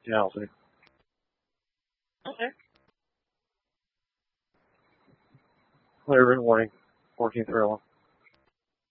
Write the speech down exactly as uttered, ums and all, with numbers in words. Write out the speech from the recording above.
Yeah, I'll see. Okay. Later in the morning, fourteenth Maryland.